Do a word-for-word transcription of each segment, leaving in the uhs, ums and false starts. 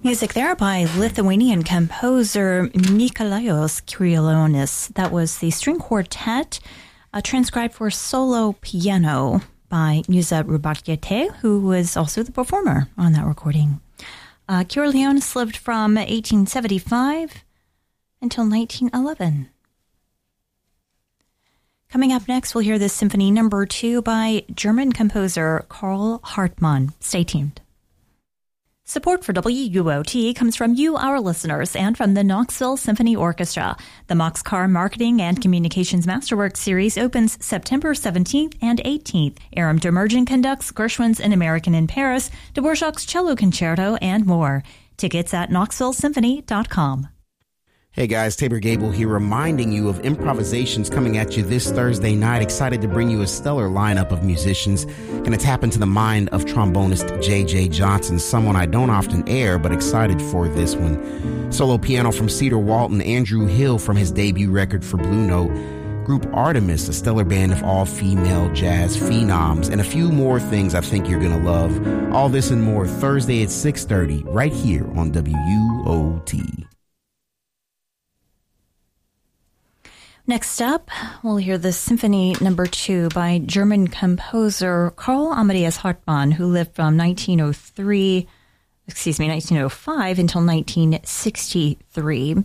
Music there by Lithuanian composer Mikalajos Čiurlionis. That was the string quartet uh, transcribed for solo piano by Muza Rubaiyat, who was also the performer on that recording. Uh, Čiurlionis lived from eighteen seventy-five until nineteen eleven. Coming up next, we'll hear the Symphony Number Two by German composer Karl Hartmann. Stay tuned. Support for W U O T comes from you, our listeners, and from the Knoxville Symphony Orchestra. The Moxcar Marketing and Communications Masterwork Series opens September seventeenth and eighteenth. Aram Demergen conducts Gershwin's An American in Paris, Dvorak's Cello Concerto, and more. Tickets at knoxville symphony dot com. Hey guys, Tabor Gable here, reminding you of improvisations coming at you this Thursday night. Excited to bring you a stellar lineup of musicians. Gonna tap into the mind of trombonist J J Johnson, someone I don't often air, but excited for this one. Solo piano from Cedar Walton, Andrew Hill from his debut record for Blue Note, Group Artemis, a stellar band of all-female jazz phenoms, and a few more things I think you're gonna love. All this and more Thursday at six thirty, right here on W U O T. Next up, we'll hear the Symphony Number Two by German composer Karl Amadeus Hartmann, who lived from nineteen oh three, excuse me, nineteen oh five until nineteen sixty-three.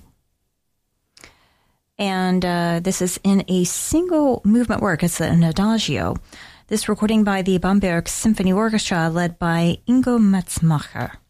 And uh, this is in a single movement work. It's an adagio. This recording by the Bamberg Symphony Orchestra, led by Ingo Metzmacher.